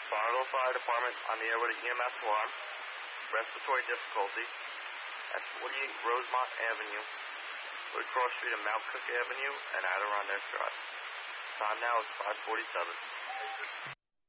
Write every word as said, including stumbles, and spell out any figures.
Bonneville Fire Department on the air with an E M S alarm. Respiratory difficulty at forty-eight Rosemont Avenue, Hood Cross Street and Mount Cook Avenue, and Adirondack Drive. Time now is five forty-seven.